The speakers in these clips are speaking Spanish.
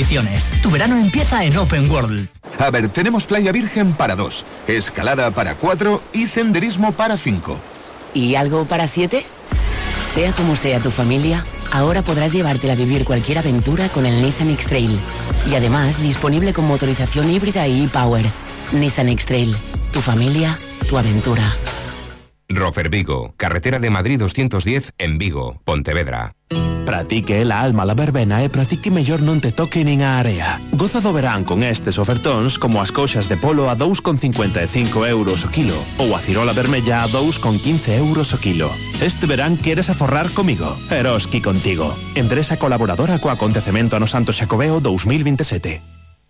condiciones. Tu verano empieza en Open World. A ver, tenemos playa virgen para 2, escalada para 4 y senderismo para 5. ¿Y algo para 7? Sea como sea tu familia, ahora podrás llevártela a vivir cualquier aventura con el Nissan X-Trail. Y además, disponible con motorización híbrida y e-Power. Nissan X-Trail. Tu familia, tu aventura. Rofer Vigo, carretera de Madrid 210 en Vigo, Pontevedra. Pratique la alma la verbena e pratique mellor non te toque nin a area. Goza do verán con estes ofertóns como as coxas de polo a 2,55 € o kilo ou a cirola vermella a 2,15 € o kilo. Este verán queres aforrar comigo? Eroski contigo. Empresa colaboradora co acontecemento Ano Santo Xacobeo 2027.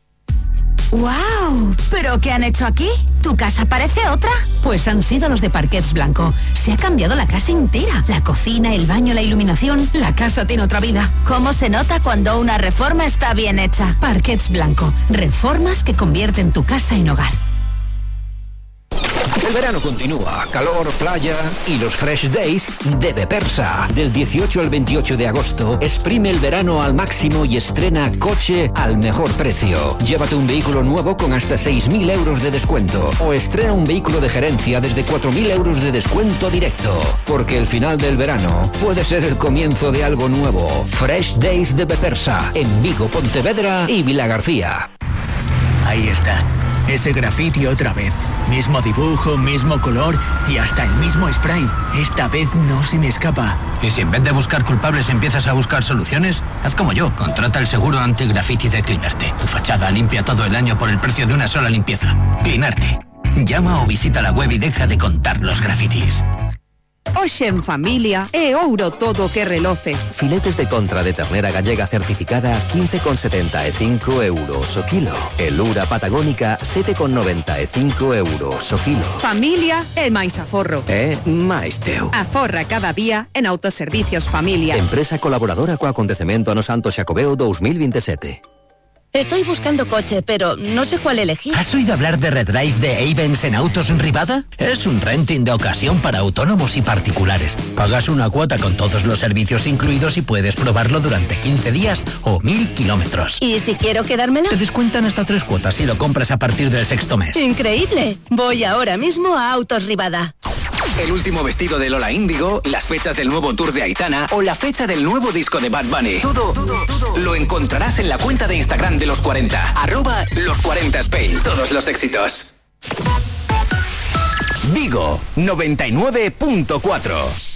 ¡Wow! ¿Pero qué han hecho aquí? ¿Tu casa parece otra? Pues han sido los de Parquets Blanco. Se ha cambiado la casa entera. La cocina, el baño, la iluminación. La casa tiene otra vida. ¿Cómo se nota cuando una reforma está bien hecha? Parquets Blanco. Reformas que convierten tu casa en hogar. El verano continúa, calor, playa y los Fresh Days de Bepersa. Del 18 al 28 de agosto, exprime el verano al máximo y estrena coche al mejor precio. Llévate un vehículo nuevo con hasta 6.000 € de descuento o estrena un vehículo de gerencia desde 4.000 € de descuento directo. Porque el final del verano puede ser el comienzo de algo nuevo. Fresh Days de Bepersa, en Vigo, Pontevedra y Vilagarcía. Ahí está, ese graffiti otra vez. Mismo dibujo, mismo color y hasta el mismo spray. Esta vez no se me escapa. ¿Y si en vez de buscar culpables empiezas a buscar soluciones? Haz como yo, contrata el seguro anti-graffiti de Cleanarte. Tu fachada limpia todo el año por el precio de una sola limpieza. Cleanarte. Llama o visita la web y deja de contar los grafitis. Hoxe en familia é ouro todo que reloce. Filetes de contra de ternera gallega certificada 15,75 € o kilo. E lura patagónica 7,95 € o kilo. Familia é máis aforro. É máis teu. Aforra cada día en Autoservicios Familia. Empresa colaboradora co acontecemento Ano Santo Xacobeo 2027. Estoy buscando coche, pero no sé cuál elegir. ¿Has oído hablar de Redrive de Avens en Autos Rivada? Es un renting de ocasión para autónomos y particulares. Pagas una cuota con todos los servicios incluidos y puedes probarlo durante 15 días o 1.000 kilómetros. ¿Y si quiero quedármela? Te descuentan hasta 3 cuotas si lo compras a partir del 6º mes. ¡Increíble! Voy ahora mismo a Autos Rivada. El último vestido de Lola Índigo, las fechas del nuevo tour de Aitana o la fecha del nuevo disco de Bad Bunny. Todo lo encontrarás en la cuenta de Instagram de Los 40, @los40spain. Todos los éxitos. Vigo 99.4.